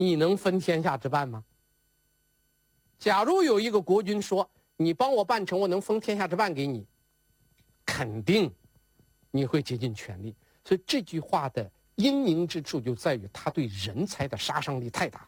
你能分天下之半吗？假如有一个国君说你帮我办成，我能分天下之半给你，肯定你会竭尽全力。所以这句话的英明之处就在于他对人才的杀伤力太大了。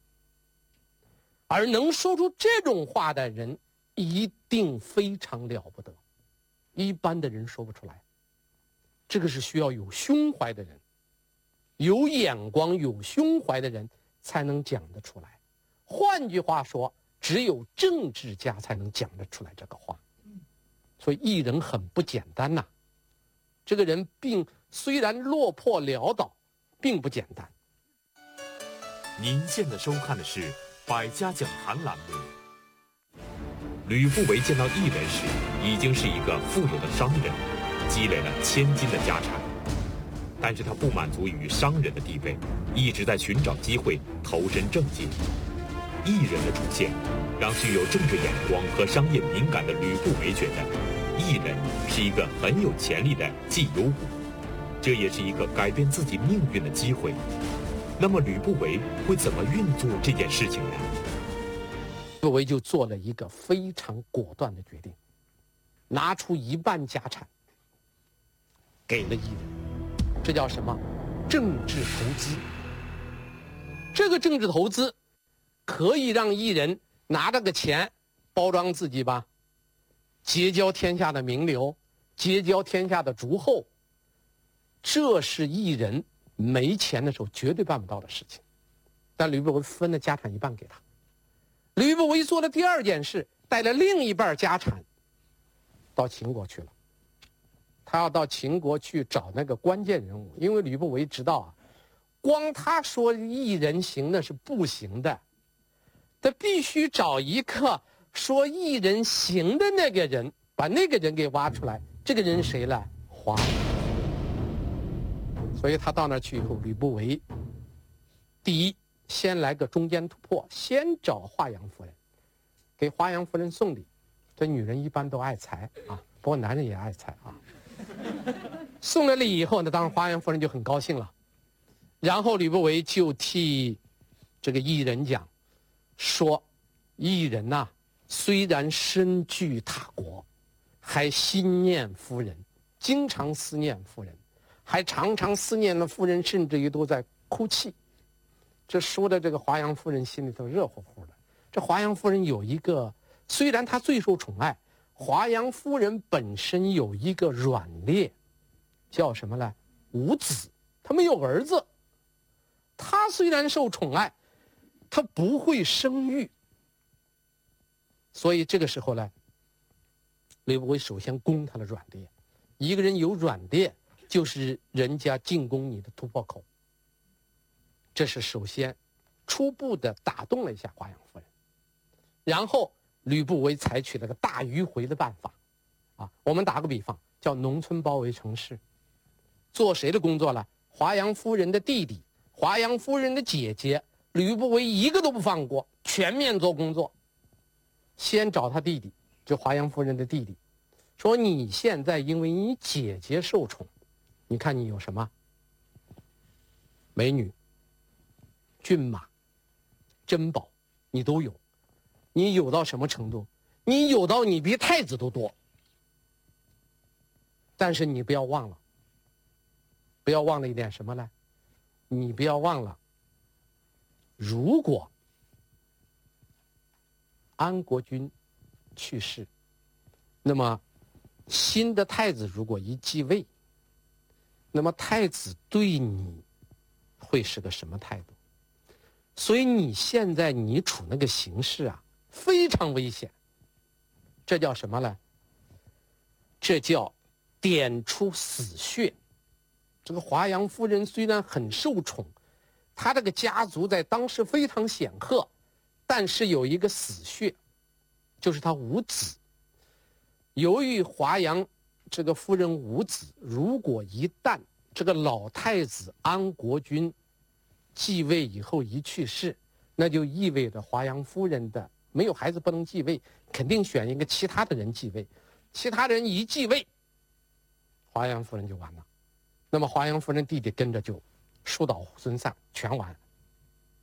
而能说出这种话的人一定非常了不得，一般的人说不出来。这个是需要有胸怀的人，有眼光有胸怀的人才能讲得出来。换句话说，只有政治家才能讲得出来这个话。所以艺人很不简单呐，这个人虽然落魄潦倒，并不简单。 您现在收看的是百家讲坛栏目。吕不韦见到异人时，已经是一个富有的商人，积累了千金的家产。但是他不满足于商人的地位，一直在寻找机会投身政界。异人的出现，让具有政治眼光和商业敏感的吕不韦觉得，异人是一个很有潜力的绩优股，这也是一个改变自己命运的机会。那么吕不韦会怎么运作这件事情呢？ 吕不韦就做了一个非常果断的决定，拿出1半家产给了异人，这叫什么？政治投资。这个政治投资可以让异人拿这个钱包装自己吧，结交天下的名流，结交天下的诸侯，这是异人没钱的时候绝对办不到的事情。但吕不韦分了家产1半给他。吕不韦做了第2件事，带了另1半家产到秦国去了。他要到秦国去找那个关键人物，因为吕不韦知道啊，光他说异人行那是不行的，他必须找一个说异人行的那个人，把那个人给挖出来。这个人谁呢？华阳。所以他到那儿去以后，吕不韦第一先来个中间突破，先找华阳夫人，给华阳夫人送礼。这女人一般都爱财啊，不过男人也爱财啊。送了礼以后呢，当然华阳夫人就很高兴了。然后吕不韦就替这个异人讲说，异人呐，虽然身居他国，还心念夫人，经常思念夫人，还常常思念了夫人，甚至于都在哭泣。这说的这个华阳夫人心里头热乎乎的。这华阳夫人有一个，虽然她最受宠爱，华阳夫人本身有一个软肋，叫什么呢？无子，她没有儿子。她虽然受宠爱，她不会生育。所以这个时候呢，吕不韦首先攻她的软肋。一个人有软肋，就是人家进攻你的突破口。这是首先初步的打动了一下华阳夫人。然后吕不韦采取了个大迂回的办法啊，我们打个比方，叫农村包围城市。做谁的工作了？华阳夫人的弟弟，华阳夫人的姐姐，吕不韦一个都不放过，全面做工作。先找他弟弟，就华阳夫人的弟弟，说你现在因为你姐姐受宠，你看你有什么？美女、骏马、珍宝，你都有。你有到什么程度？你有到你比太子都多。但是你不要忘了，不要忘了一点什么呢？你不要忘了，如果安国君去世，那么新的太子如果一继位，那么太子对你会是个什么态度？所以你现在你处那个形势啊，非常危险。这叫什么呢？这叫点出死穴。这个华阳夫人虽然很受宠，她这个家族在当时非常显赫，但是有一个死穴，就是她无子。由于华阳这个夫人无子，如果一旦这个老太子安国君继位以后一去世，那就意味着华阳夫人的没有孩子不能继位，肯定选一个其他的人继位。其他人一继位，华阳夫人就完了。那么华阳夫人弟弟跟着就树倒猢狲散，全完。